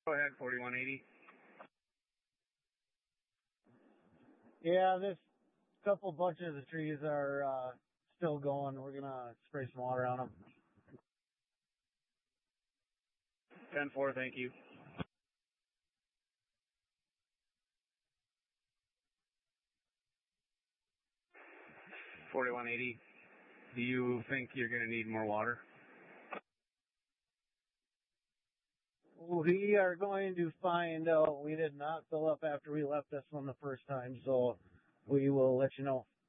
Go ahead, 4180. Yeah, this couple bunches of the trees are still going. We're gonna spray some water on them. 10-4, thank you. $41.80. Do you think you're going to need more water? We are going to find out. We did not fill up after we left this one the first time, so we will let you know.